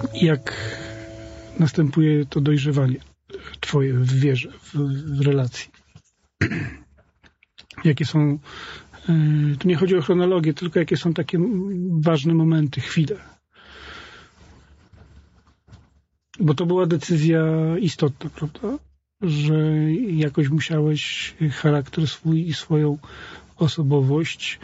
Jak następuje to dojrzewanie twoje w wierze, w relacji? Jakie są, tu nie chodzi o chronologię, tylko jakie są takie ważne momenty, chwile? Bo to była decyzja istotna, prawda? Że jakoś musiałeś charakter swój i swoją osobowość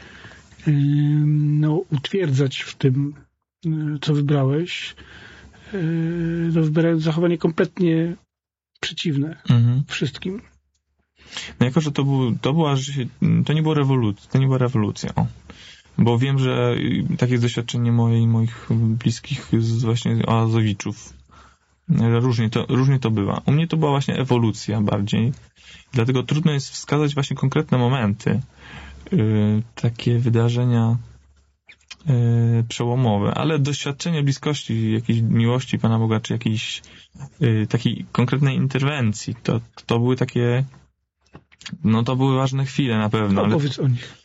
utwierdzać w tym, co wybrałeś, wybierając zachowanie kompletnie przeciwne wszystkim. No jako, że to nie była rewolucja. Bo wiem, że takie jest doświadczenie moje i moich bliskich z właśnie Oazowiczów. Różnie to bywa. U mnie to była właśnie ewolucja bardziej. Dlatego trudno jest wskazać właśnie konkretne momenty. Takie wydarzenia przełomowe, ale doświadczenie bliskości, jakiejś miłości Pana Boga, czy jakiejś takiej konkretnej interwencji, to były takie, to były ważne chwile na pewno. Opowiedz o nich.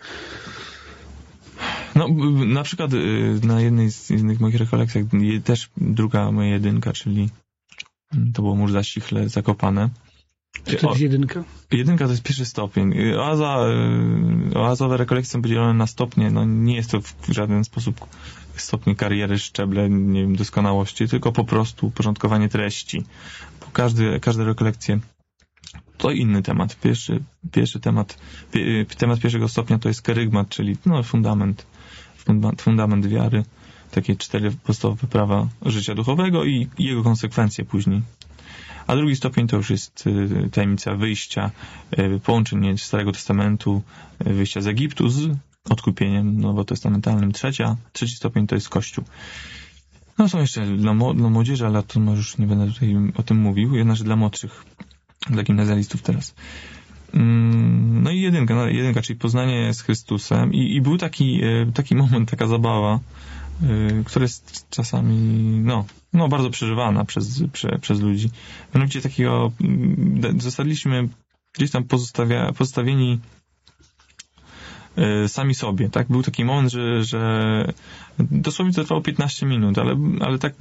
No, na przykład na jednej z innych moich rekolekcjach też druga moja jedynka, czyli to było Murza Sichle, Zakopane. Czy to jest jedynka? Jedynka to jest pierwszy stopień. Oazowe rekolekcje są podzielone na stopnie. No nie jest to w żaden sposób stopnie kariery, szczeble, nie wiem, doskonałości, tylko po prostu porządkowanie treści. Bo każde rekolekcje to inny temat. Pierwszy temat pierwszego stopnia to jest kerygmat, czyli fundament wiary. Takie 4 podstawowe prawa życia duchowego i jego konsekwencje później. A drugi stopień to już jest tajemnica wyjścia, połączenie Starego Testamentu, wyjścia z Egiptu z odkupieniem nowotestamentalnym. Trzeci stopień to jest Kościół. No są jeszcze dla młodzieży, ale to może już nie będę tutaj o tym mówił. Jednakże dla młodszych, dla gimnazjalistów teraz. No i jedynka, czyli poznanie z Chrystusem. I był taki moment, taka zabawa, która jest czasami, bardzo przeżywana przez ludzi. Mianowicie takiego, zostaliśmy gdzieś tam pozostawieni sami sobie, tak? Był taki moment, że dosłownie to trwało 15 minut, ale tak